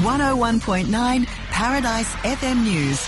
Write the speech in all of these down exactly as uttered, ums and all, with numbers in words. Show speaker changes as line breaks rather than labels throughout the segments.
one oh one point nine Paradise F M News.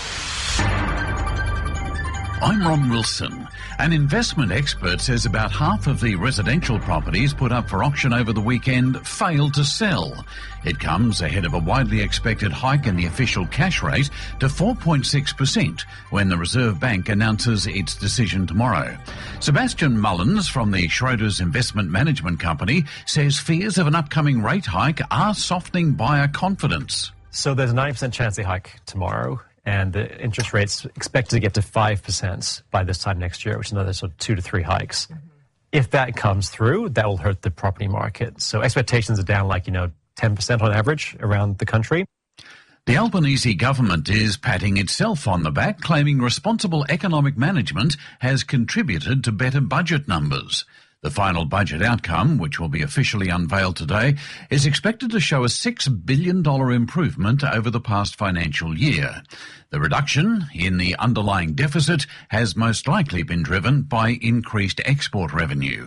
I'm Ron Wilson. An investment expert says about half of the residential properties put up for auction over the weekend failed to sell. It comes ahead of a widely expected hike in the official cash rate to four point six percent when the Reserve Bank announces its decision tomorrow. Sebastian Mullins from the Schroders Investment Management Company says fears of an upcoming rate hike are softening buyer confidence.
So there's a ninety percent chance they hike tomorrow, and the interest rate's expected to get to five percent by this time next year, which is another sort of two to three hikes. Mm-hmm. If that comes through, that will hurt the property market. So expectations are down like, you know, ten percent on average around the country.
The Albanese government is patting itself on the back, claiming responsible economic management has contributed to better budget numbers. The final budget outcome, which will be officially unveiled today, is expected to show a six billion dollars improvement over the past financial year. The reduction in the underlying deficit has most likely been driven by increased export revenue.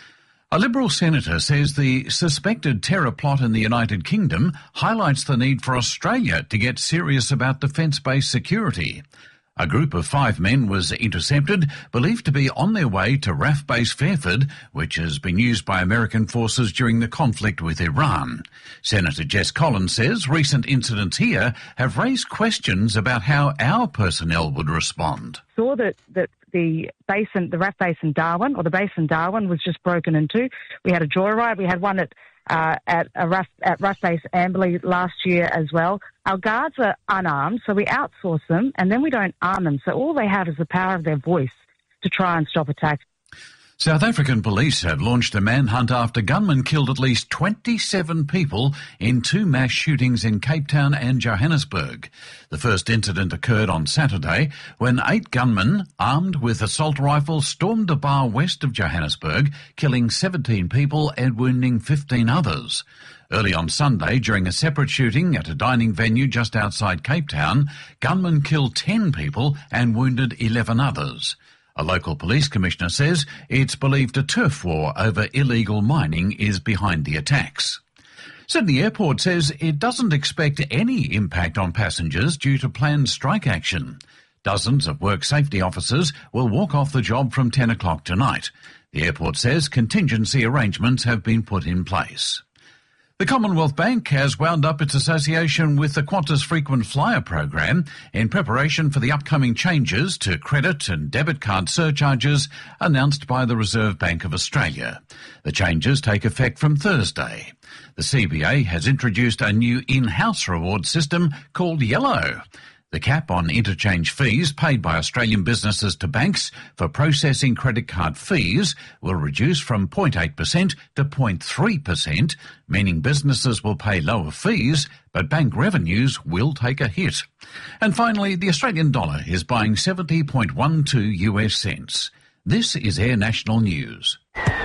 A Liberal senator says the suspected terror plot in the United Kingdom highlights the need for Australia to get serious about defence-based security. A group of five men was intercepted, believed to be on their way to R A F Base Fairford, which has been used by American forces during the conflict with Iran. Senator Jess Collins says recent incidents here have raised questions about how our personnel would respond.
Saw that, that the base in, the R A F base in Darwin, or the base in Darwin, was just broken into. We had a joyride. We had one at Uh, at a R A F, at R A F Base Amberley last year as well. Our guards are unarmed, so we outsource them, and then we don't arm them. So all they have is the power of their voice to try and stop attacks.
South African police have launched a manhunt after gunmen killed at least twenty-seven people in two mass shootings in Cape Town and Johannesburg. The first incident occurred on Saturday when eight gunmen armed with assault rifles stormed a bar west of Johannesburg, killing seventeen people and wounding fifteen others. Early on Sunday, during a separate shooting at a dining venue just outside Cape Town, gunmen killed ten people and wounded eleven others. A local police commissioner says it's believed a turf war over illegal mining is behind the attacks. Sydney Airport says it doesn't expect any impact on passengers due to planned strike action. Dozens of work safety officers will walk off the job from ten o'clock tonight. The airport says contingency arrangements have been put in place. The Commonwealth Bank has wound up its association with the Qantas Frequent Flyer program in preparation for the upcoming changes to credit and debit card surcharges announced by the Reserve Bank of Australia. The changes take effect from Thursday. The C B A has introduced a new in-house reward system called Yellow. The cap on interchange fees paid by Australian businesses to banks for processing credit card fees will reduce from zero point eight percent to zero point three percent, meaning businesses will pay lower fees, but bank revenues will take a hit. And finally, the Australian dollar is buying seventy point one two U S cents. This is Air National News.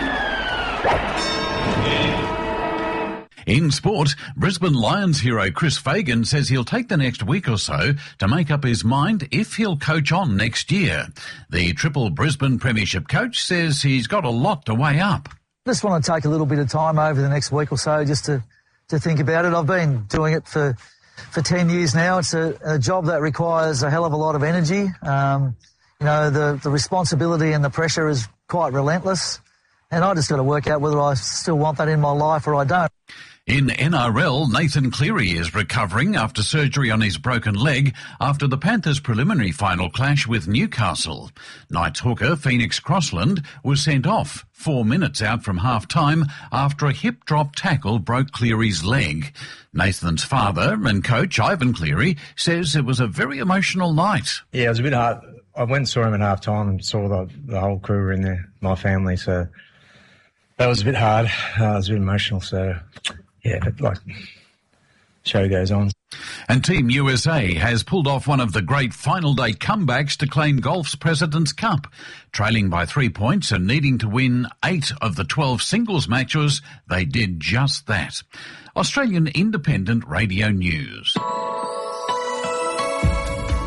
In sport, Brisbane Lions hero Chris Fagan says he'll take the next week or so to make up his mind if he'll coach on next year. The triple Brisbane Premiership coach says he's got a lot to weigh up.
Just want to take a little bit of time over the next week or so just to, to think about it. I've been doing it for, for ten years now. It's a, a job that requires a hell of a lot of energy. Um, you know, the, the responsibility and the pressure is quite relentless. And I just got to work out whether I still want that in my life or I don't.
In N R L, Nathan Cleary is recovering after surgery on his broken leg after the Panthers' preliminary final clash with Newcastle. Knights hooker Phoenix Crossland was sent off four minutes out from half-time after a hip-drop tackle broke Cleary's leg. Nathan's father and coach, Ivan Cleary, says it was a very emotional night.
Yeah, it was a bit hard. I went and saw him at half-time and saw the, the whole crew were in there, my family, so that was a bit hard. Uh, it was a bit emotional, so... Yeah, but like, show goes on.
And Team U S A has pulled off one of the great final day comebacks to claim golf's President's Cup. Trailing by three points and needing to win eight of the twelve singles matches, they did just that. Australian Independent Radio News.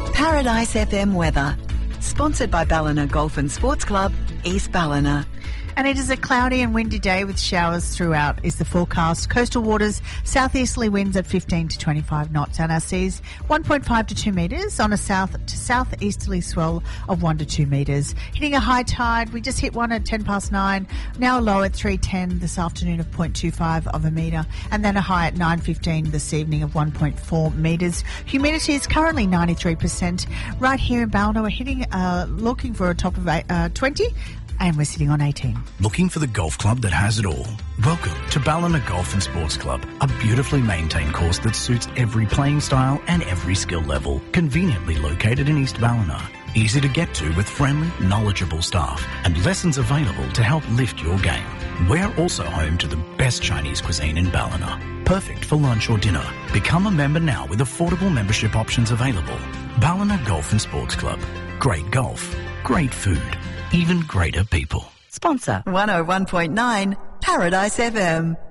Paradise F M weather. Sponsored by Ballina Golf and Sports Club, East Ballina.
And it is a cloudy and windy day with showers throughout is the forecast. Coastal waters, southeasterly winds at fifteen to twenty-five knots and our seas one point five to two metres on a south to southeasterly swell of one to two metres. Hitting a high tide, we just hit one at ten past nine, now a low at three ten this afternoon of zero point two five of a metre, and then a high at nine fifteen this evening of one point four metres. Humidity is currently ninety-three percent. Right here in Ballina, we're hitting, uh, looking for a top of eight, uh, twenty. And we're sitting on eighteen.
Looking for the golf club that has it all? Welcome to Ballina Golf and Sports Club, a beautifully maintained course that suits every playing style and every skill level. Conveniently located in East Ballina. Easy to get to with friendly, knowledgeable staff and lessons available to help lift your game. We're also home to the best Chinese cuisine in Ballina. Perfect for lunch or dinner. Become a member now with affordable membership options available. Ballina Golf and Sports Club. Great golf. Great food. Even greater people.
Sponsor one oh one point nine Paradise F M.